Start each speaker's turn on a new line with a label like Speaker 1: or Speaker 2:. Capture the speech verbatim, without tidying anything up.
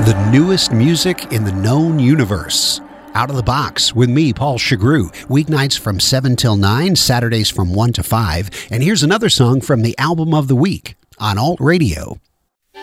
Speaker 1: The newest music in the known universe. Out of the Box with me, Paul Chagru. Weeknights from seven till nine, Saturdays from one to five. And here's another song from the album of the week on Alt Radio.